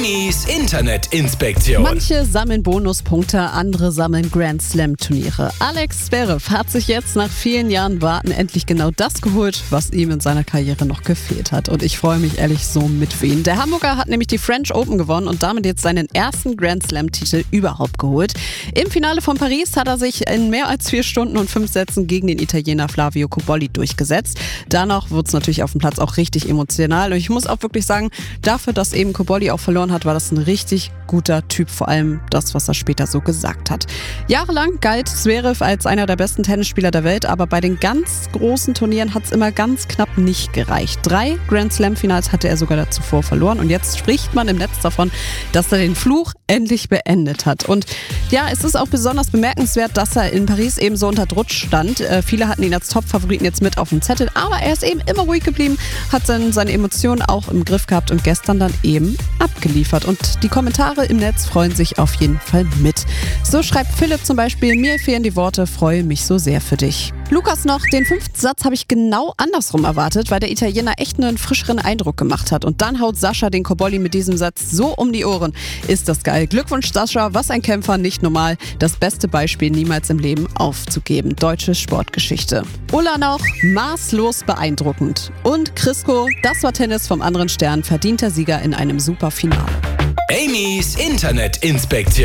Amy's Internetinspektion. Manche sammeln Bonuspunkte, andere sammeln Grand Slam Turniere. Alex Zverev hat sich jetzt nach vielen Jahren Warten endlich genau das geholt, was ihm in seiner Karriere noch gefehlt hat. Und ich freue mich ehrlich so mit für ihn. Der Hamburger hat nämlich die French Open gewonnen und damit jetzt seinen ersten Grand Slam Titel überhaupt geholt. Im Finale von Paris hat er sich in mehr als 4 Stunden und 5 Sätzen gegen den Italiener Flavio Cobolli durchgesetzt. Danach wird es natürlich auf dem Platz auch richtig emotional. Und ich muss auch wirklich sagen, dafür, dass eben Cobolli auch verloren hat, war das ein richtig guter Typ. Vor allem das, was er später so gesagt hat. Jahrelang galt Zverev als einer der besten Tennisspieler der Welt, aber bei den ganz großen Turnieren hat es immer ganz knapp nicht gereicht. 3 Grand Slam Finals hatte er sogar zuvor verloren und jetzt spricht man im Netz davon, dass er den Fluch endlich beendet hat. Und ja, es ist auch besonders bemerkenswert, dass er in Paris eben so unter Druck stand. Viele hatten ihn als Top-Favoriten jetzt mit auf dem Zettel, aber er ist eben immer ruhig geblieben, hat seine Emotionen auch im Griff gehabt und gestern dann eben abgeliefert. Und die Kommentare im Netz freuen sich auf jeden Fall mit. So schreibt Philipp zum Beispiel: Mir fehlen die Worte, freue mich so sehr für dich. Lukas noch: Den 5. Satz habe ich genau andersrum erwartet, weil der Italiener echt einen frischeren Eindruck gemacht hat. Und dann haut Sascha den Cobolli mit diesem Satz so um die Ohren. Ist das geil. Glückwunsch Sascha, was ein Kämpfer, nicht normal. Das beste Beispiel, niemals im Leben aufzugeben. Deutsche Sportgeschichte. Ulla noch: maßlos beeindruckend. Und Chrisko: Das war Tennis vom anderen Stern, verdienter Sieger in einem super Finale. Amy's Internetinspektion.